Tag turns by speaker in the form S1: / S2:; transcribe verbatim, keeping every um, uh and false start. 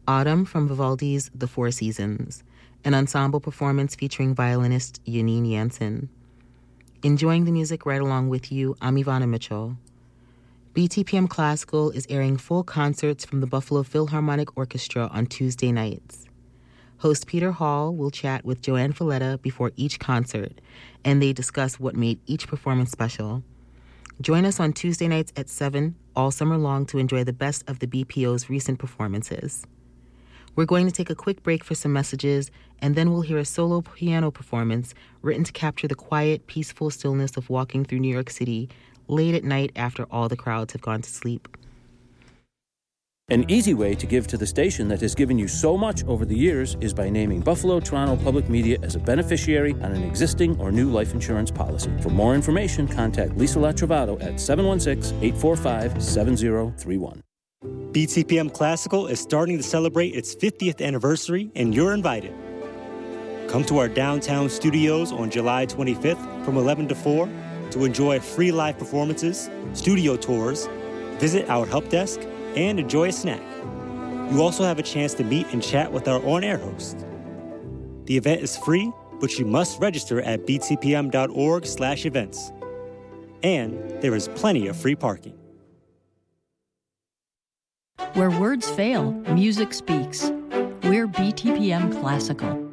S1: Autumn from Vivaldi's The Four Seasons, an ensemble performance featuring violinist Janine Jansen. Enjoying the music right along with you, I'm Ivana Mitchell. B T P M Classical is airing full concerts from the Buffalo Philharmonic Orchestra on Tuesday nights. Host Peter Hall will chat with Joanne Falletta before each concert, and they discuss what made each performance special. Join us on Tuesday nights at seven all summer long to enjoy the best of the B P O's recent performances. We're going to take a quick break for some messages, and then we'll hear a solo piano performance written to capture the quiet, peaceful stillness of walking through New York City late at night after all the crowds have gone to sleep.
S2: An easy way to give to the station that has given you so much over the years is by naming Buffalo Toronto Public Media as a beneficiary on an existing or new life insurance policy. For more information, contact Lisa Latrovato at seven one six, eight four five, seven zero three one.
S3: B T P M Classical is starting to celebrate its fiftieth anniversary, and you're invited. Come to our downtown studios on July twenty-fifth from eleven to four to enjoy free live performances, studio tours, visit our help desk, and enjoy a snack. You also have a chance to meet and chat with our on-air host. The event is free, but you must register at b t p m dot org slash events. And there is plenty of free parking.
S4: Where words fail, music speaks. We're B T P M Classical.